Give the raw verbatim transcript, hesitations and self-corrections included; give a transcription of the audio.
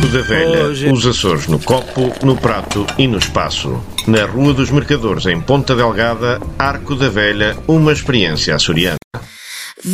da Velha, Hoje... os Açores no copo, no prato e no espaço. Na Rua dos Mercadores, em Ponta Delgada, Arco da Velha, uma experiência açoriana.